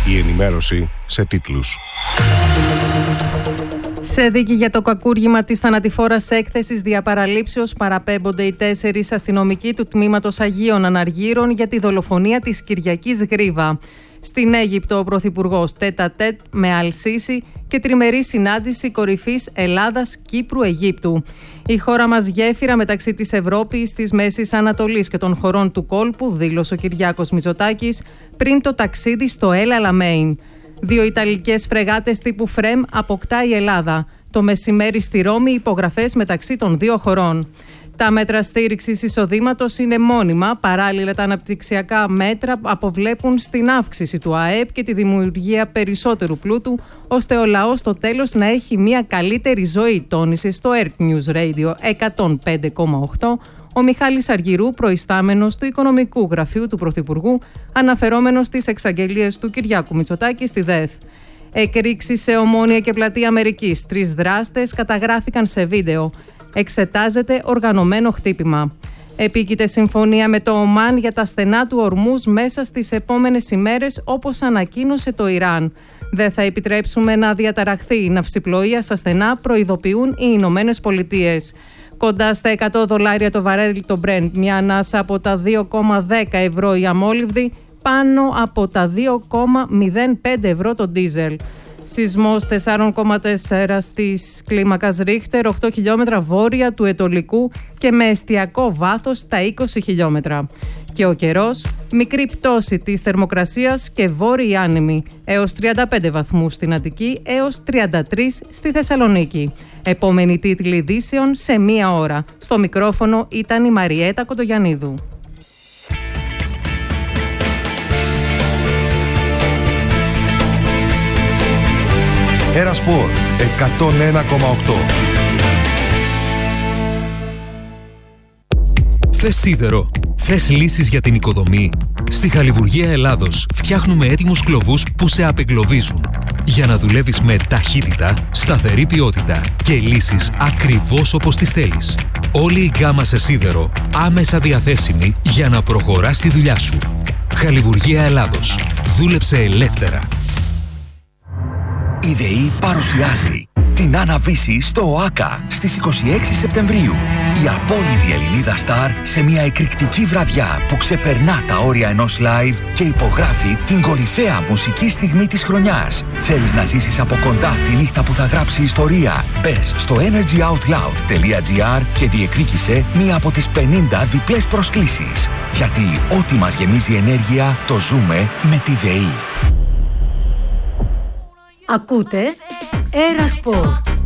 Η ενημέρωση σε τίτλους. Σε δίκη για το κακούργημα της θανατηφόρας έκθεσης διαπαραλήψεως παραπέμπονται οι 4 αστυνομικοί του τμήματος Αγίων Αναργύρων για τη δολοφονία της Κυριακής Γρίβα. Στην Αίγυπτο, ο Πρωθυπουργός τέτα-τέτ με Αλ-Σίση και τριμερή συνάντηση κορυφής Ελλάδας-Κύπρου-Αιγύπτου. Η χώρα μας γέφυρα μεταξύ της Ευρώπης, της Μέσης Ανατολής και των χωρών του κόλπου, δήλωσε ο Κυριάκος Μητσοτάκης πριν το ταξίδι στο El Alamein. 2 ιταλικές φρεγάτες τύπου Φρέμ αποκτά η Ελλάδα. Το μεσημέρι στη Ρώμη υπογραφές μεταξύ των 2 χωρών. Τα μέτρα στήριξης εισοδήματος είναι μόνιμα, παράλληλα τα αναπτυξιακά μέτρα αποβλέπουν στην αύξηση του ΑΕΠ και τη δημιουργία περισσότερου πλούτου, ώστε ο λαός στο τέλος να έχει μια καλύτερη ζωή, τόνισε στο Earth News Radio 105,8 ο Μιχάλης Αργυρού, προϊστάμενος του Οικονομικού Γραφείου του Πρωθυπουργού, αναφερόμενος στις εξαγγελίες του Κυριάκου Μητσοτάκη στη ΔΕΘ. Εκρήξεις σε Ομόνια και Πλατεία Αμερικής. 3 δράστες καταγράφηκαν σε βίντεο. Εξετάζεται οργανωμένο χτύπημα. Επίκειται συμφωνία με το Ομάν για τα στενά του Ορμούζ μέσα στις επόμενες ημέρες, όπως ανακοίνωσε το Ιράν. Δεν θα επιτρέψουμε να διαταραχθεί η ναυσιπλοεία στα στενά, προειδοποιούν οι Ηνωμένες Πολιτείες. Κοντά στα $100 το βαρέλι το Brent, μια ανάσα από τα 2,10 ευρώ η αμόλυβδη, πάνω από τα 2,05 ευρώ το ντίζελ. Σεισμός 4,4 στις κλίμακας Ρίχτερ, 8 χιλιόμετρα βόρεια του Ετωλικού και με εστιακό βάθος τα 20 χιλιόμετρα. Και ο καιρός, μικρή πτώση της θερμοκρασίας και βόρειοι άνεμοι, έως 35 βαθμούς στην Αττική, έως 33 στη Θεσσαλονίκη. Επόμενη τίτλη ειδήσεων σε 1 ώρα. Στο μικρόφωνο ήταν η Μαριέτα Κοντογιαννίδου. Ένα Σπορ 101,8. Θες σίδερο? Θες λύσεις για την οικοδομή? Στη Χαλιβουργία Ελλάδος φτιάχνουμε έτοιμους κλωβούς που σε απεγκλωβίζουν, για να δουλεύεις με ταχύτητα, σταθερή ποιότητα και λύσεις ακριβώς όπως τις θέλεις. Όλη η γκάμα σε σίδερο άμεσα διαθέσιμη για να προχωράς τη δουλειά σου. Χαλιβουργία Ελλάδος. Δούλεψε ελεύθερα. Η ΔΕΗ παρουσιάζει την Άννα-Βύση στο ΟΑΚΑ στις 26 Σεπτεμβρίου. Η απόλυτη Ελληνίδα στάρ σε μια εκρηκτική βραδιά που ξεπερνά τα όρια ενός live και υπογράφει την κορυφαία μουσική στιγμή της χρονιάς. Θέλεις να ζήσεις από κοντά τη νύχτα που θα γράψει ιστορία? Μπες στο energyoutloud.gr και διεκδίκησε μία από τις 50 διπλές προσκλήσεις. Γιατί ό,τι μας γεμίζει ενέργεια το ζούμε με τη ΔΕΗ. Ακούτε Ένα Σπορ.